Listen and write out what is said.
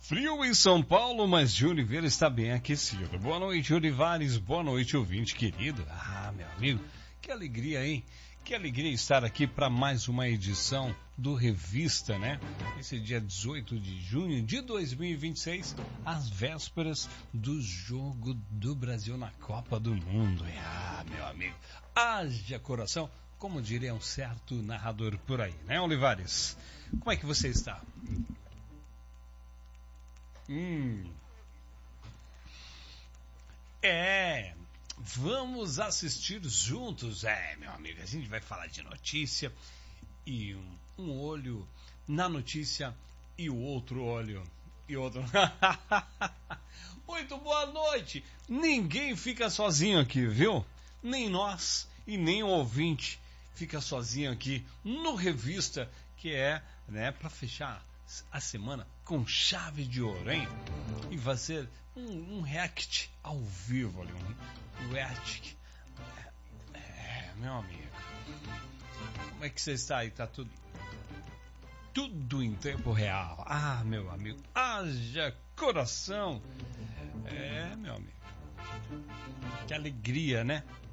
Frio em São Paulo, mas de Oliveira está bem aquecido. Boa noite, Olivares. Boa noite, ouvinte querido. Ah, meu amigo, que alegria, hein? Que alegria estar aqui para mais uma edição do Revista, né? Esse dia 18 de junho de 2026, às vésperas do jogo do Brasil na Copa do Mundo. Ah, meu amigo, haja coração, como diria um certo narrador por aí, né, Olivares? Como é que você está? Vamos assistir juntos. Meu amigo, a gente vai falar de notícia e um olho na notícia e o outro olho e outro. Muito boa noite. Ninguém fica sozinho aqui, viu? Nem nós e nem o ouvinte fica sozinho aqui no Revista, que é, né, para fechar a semana com chave de ouro, hein? E fazer um react ao vivo ali, um react. Meu amigo, como é que você está aí? Tá tudo em tempo real. Ah, meu amigo, haja coração. Meu amigo, que alegria, né?